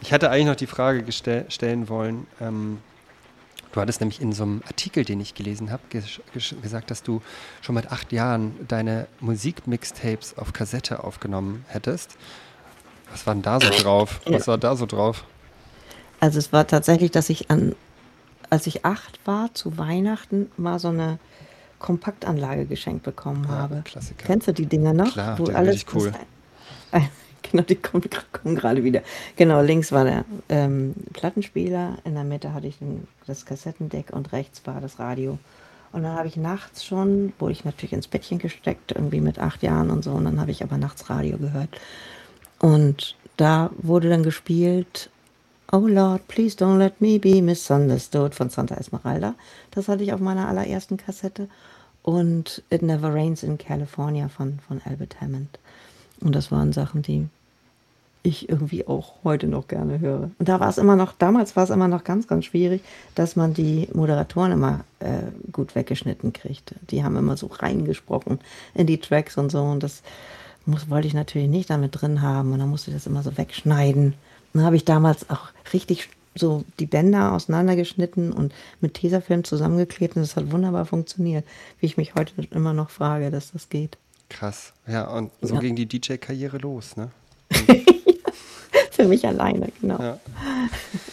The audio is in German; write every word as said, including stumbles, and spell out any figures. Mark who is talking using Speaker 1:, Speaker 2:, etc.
Speaker 1: Ich hatte eigentlich noch die Frage gestell, stellen wollen, ähm, du hattest nämlich in so einem Artikel, den ich gelesen habe, ges- ges- gesagt, dass du schon mit acht Jahren deine Musik-Mixtapes auf Kassette aufgenommen hättest. Was war denn da so drauf?
Speaker 2: Ja.
Speaker 1: Was war da so drauf?
Speaker 2: Also es war tatsächlich, dass ich an, als ich acht war, zu Weihnachten mal so eine Kompaktanlage geschenkt bekommen
Speaker 1: Ja,
Speaker 2: habe.
Speaker 1: Klassiker.
Speaker 2: Kennst du die Dinger noch?
Speaker 1: Klar,
Speaker 2: Wo
Speaker 1: die sind
Speaker 2: alles,
Speaker 1: richtig
Speaker 2: das,
Speaker 1: cool.
Speaker 2: genau, die kommen, kommen gerade wieder. Genau, links war der ähm, Plattenspieler, in der Mitte hatte ich den, das Kassettendeck und rechts war das Radio. Und dann habe ich nachts schon, wurde ich natürlich ins Bettchen gesteckt, irgendwie mit acht Jahren und so, und dann habe ich aber nachts Radio gehört. Und da wurde dann gespielt, Oh Lord, please don't let me be misunderstood von Santa Esmeralda. Das hatte ich auf meiner allerersten Kassette. Und It Never Rains in California von, von Albert Hammond. Und das waren Sachen, die ich irgendwie auch heute noch gerne höre. Und da war es immer noch, damals war es immer noch ganz, ganz schwierig, dass man die Moderatoren immer äh, gut weggeschnitten kriegte. Die haben immer so reingesprochen in die Tracks und so. Und das muss, wollte ich natürlich nicht damit drin haben. Und dann musste ich das immer so wegschneiden. Und dann habe ich damals auch richtig so die Bänder auseinandergeschnitten und mit Tesafilm zusammengeklebt. Und das hat wunderbar funktioniert. Wie ich mich heute immer noch frage, dass das geht.
Speaker 1: Krass. Ja, und so
Speaker 2: Ja.
Speaker 1: ging die D J-Karriere los, ne?
Speaker 2: Für mich alleine, genau.
Speaker 1: Ja.